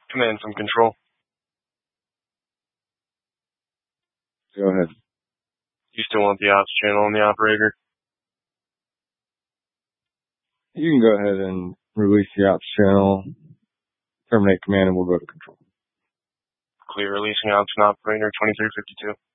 Command from control. Go ahead. You still want the ops channel on the operator? You can go ahead and release the ops channel, terminate command, and we'll go to control. Clear releasing ops and operator 2352.